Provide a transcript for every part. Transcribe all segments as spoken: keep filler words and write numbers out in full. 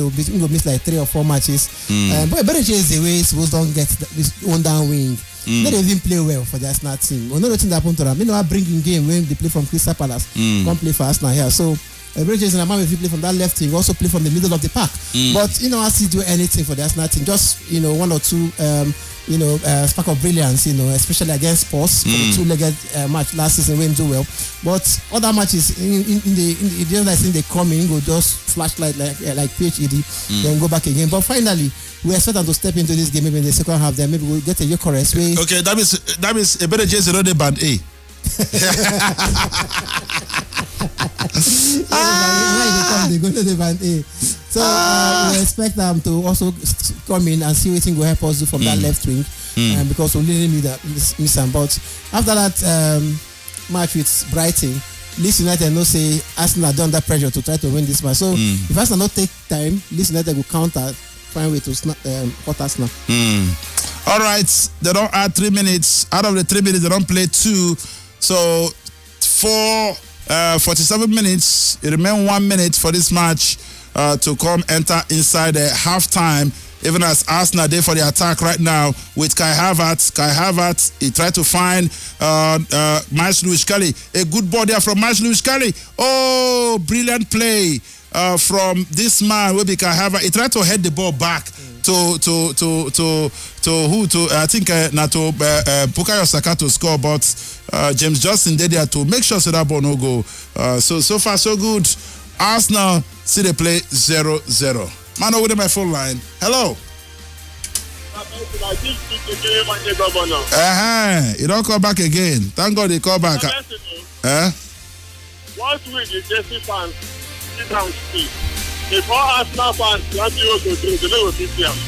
go miss, go miss like three or four matches. Mm. Um, but Eberechi is the way Wolves don't get this one down wing. Mm. They don't even play well for the Arsenal team. We know what happened to them. You know, I bring in game when they play from Crystal Palace. Mm. Come play for Arsenal here. So Eberechi is in a man if you play from that left wing, also play from the middle of the park. Mm. But you know, as he do anything for the Arsenal team, just you know, one or two um, you know, uh, spark of brilliance, you know, especially against Spurs mm. for the two-legged uh, match last season when do well. But other matches in, in, in the in the just like in they come in, go just flashlight like uh, like P H E D, mm. then go back again. But finally, we expect them to step into this game maybe in the second half. Then maybe we'll get a Eucharist way. Okay, that means that means a better Jesse on the band A. ah! They go to the band A. So uh, we expect them to also come in and see what will help us do from mm. that left wing, mm. um, because we really need that miss, miss them. But after that um, match with Brighton, Leeds United no say Arsenal are under pressure to try to win this match. So mm. if Arsenal not take time, Leeds United will counter, find way to snap, um, hurt Arsenal. Mm. All right, they don't add three minutes. Out of the three minutes, they don't play two. So for uh, forty-seven minutes, it remains one minute for this match uh, to come enter inside the halftime. Even as Arsenal there for the attack right now with Kai Havertz. Kai Havertz, he tried to find uh, uh, Miles Lewis Kelly. A good ball there from Miles Lewis Kelly. Oh, brilliant play uh, from this man, will be Kai Havertz. He tried to head the ball back mm. to to to to to who to uh, I think uh, not to uh, uh, Bukayo Saka to score, but uh, James Justin did there to make sure so that ball no go. Uh, so so far so good. Arsenal see they play zero zero. Man over there my phone line. Hello. Uh-huh. You don't call back again. Thank God they call back. Eh? What will the Chelsea fans sit down speak? Before Arsenal fans want you to do the little bit here.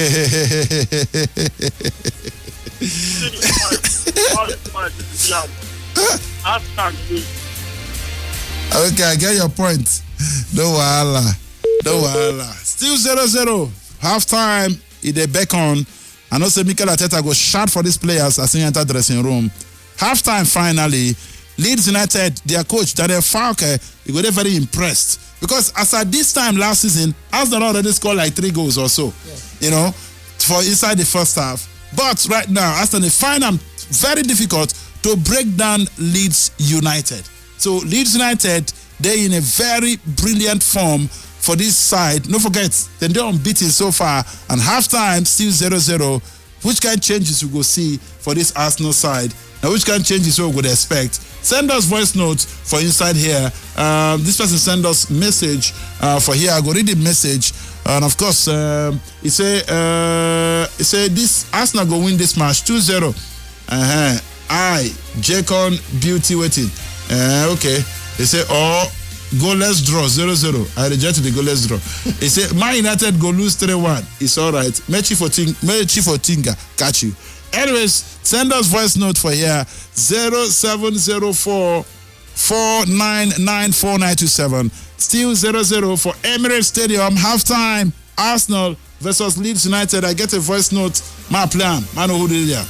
Okay, I get your point. No wahala. No wahala. Still zero zero. Half time. If they beckon, I know say Mikel Arteta go shout for these players as he enter dressing room. Half time finally. Leeds United, their coach Daniel Farke, he got very impressed because as at this time last season, Arsenal already scored like three goals or so, yeah. you know, for inside the first half. But right now, Arsenal find them very difficult to break down Leeds United. So Leeds United, they're in a very brilliant form for this side. Don't forget, they're unbeaten so far, and halftime still zero zero. Which kind of changes we go see for this Arsenal side? Now, which kind of changes we would expect? Send us voice notes for inside here. Um, this person send us message uh, for here. I go read the message, and of course, um, he say, uh, he say this Arsenal go win this match two zero. Uh-huh. I Jacon Beauty waiting. Uh, okay. They say oh. Goalless draw zero zero. I reject the goalless draw. He said, Man United go lose three one. It's all right. Mechi for ting, Mechi for Tinga, catch you. Anyways, send us voice note for here zero seven zero four four nine nine four nine two seven. Still zero zero for Emirates Stadium. Halftime. Arsenal versus Leeds United. I get a voice note. My plan. Man, who did it?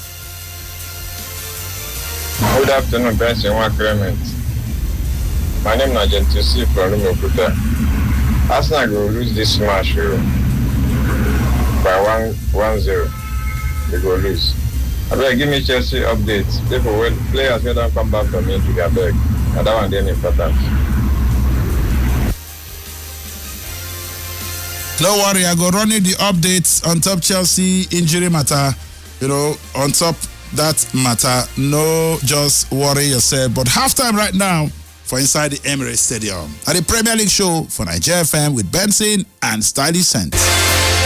Good afternoon, Benson. One Clement. My name is Gentusi from Rumokuta. Arsenal will lose this match by one one zero. They go lose. I beg, give me Chelsea updates. People, when players when don't come back from injury, I beg. And that one then important. Don't worry, I go running the updates on top Chelsea injury matter. You know, on top that matter. No, just worry yourself. But halftime right now for inside the Emirates Stadium at the Premier League show for Nigeria F M with Benson and Stylish Scent.